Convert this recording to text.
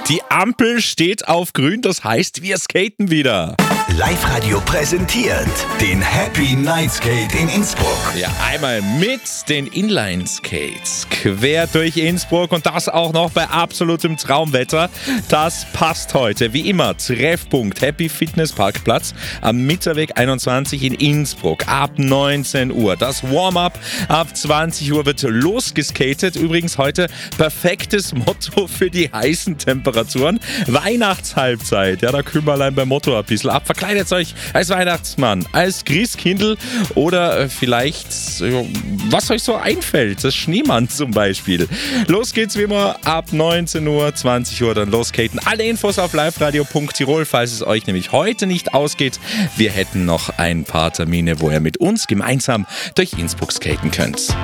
Die Ampel steht auf grün, das heißt, wir skaten wieder. Live-Radio präsentiert den Happy Night Skate in Innsbruck. Ja, einmal mit den Inline-Skates quer durch Innsbruck und das auch noch bei absolutem Traumwetter. Das passt heute. Wie immer, Treffpunkt Happy Fitness Parkplatz am Mitterweg 21 in Innsbruck ab 19 Uhr. Das Warm-up ab 20 Uhr wird losgeskatet. Übrigens heute perfektes Motto für die heißen Temperaturen. Weihnachtshalbzeit. Ja, da kümmern beim Motto ein bisschen ab. Verkleidet euch als Weihnachtsmann, als Christkindl oder vielleicht, was euch so einfällt, das Schneemann zum Beispiel. Los geht's wie immer ab 19 Uhr, 20 Uhr dann losskaten. Alle Infos auf liveradio.tirol, falls es euch nämlich heute nicht ausgeht. Wir hätten noch ein paar Termine, wo ihr mit uns gemeinsam durch Innsbruck skaten könnt.